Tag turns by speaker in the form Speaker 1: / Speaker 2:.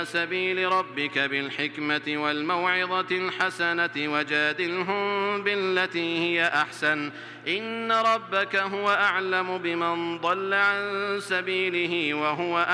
Speaker 1: سبيل ربك بالحكمة والموعظة الحسنة وجادلهم بالتي هي أحسن إن ربك هو أعلم بمن ضل عن سبيله وهو